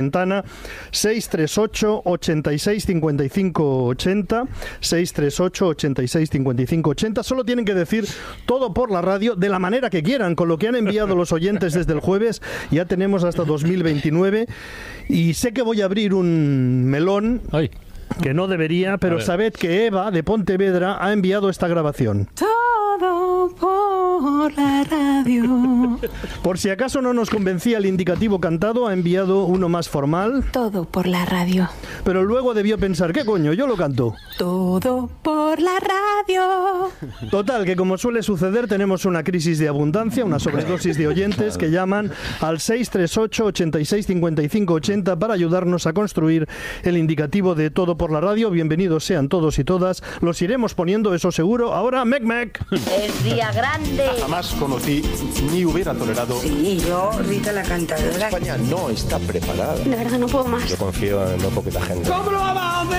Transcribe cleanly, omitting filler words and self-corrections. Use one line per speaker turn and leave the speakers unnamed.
ventana 638 86 55 80 638 86 55 80. Solo tienen que decir todo por la radio de la manera que quieran, con lo que han enviado los oyentes desde el jueves. Ya tenemos hasta 2029 y sé que voy a abrir un melón.
Ay.
Que no debería, pero sabed que Eva de Pontevedra ha enviado esta grabación.
Todo por la radio.
Por si acaso no nos convencía el indicativo cantado, ha enviado uno más formal.
Todo por la radio.
Pero luego debió pensar, ¿qué coño? Yo lo canto.
Todo por la radio.
Total, que como suele suceder, tenemos una crisis de abundancia, una sobredosis de oyentes que llaman al 638 86 55 80 para ayudarnos a construir el indicativo de Todo por la radio. Bienvenidos sean todos y todas. Los iremos poniendo, eso seguro. Ahora, mec mec.
Es día grande.
Jamás conocí ni hubiera tolerado.
Sí, yo, Rita la cantadora.
España no está preparada.
De verdad no puedo más.
Yo confío en muy poquita gente.
¿Cómo lo vamos a hacer